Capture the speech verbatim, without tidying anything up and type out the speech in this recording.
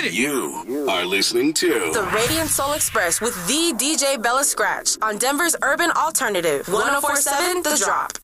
get it. You are listening to The Radiant Soul Express with the D J Bella Scratch on Denver's Urban Alternative. one oh four point seven The Drop.